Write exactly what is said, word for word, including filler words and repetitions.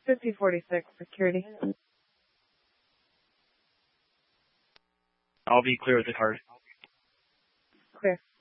fifty forty-six, security. I'll be clear with the card. Clear.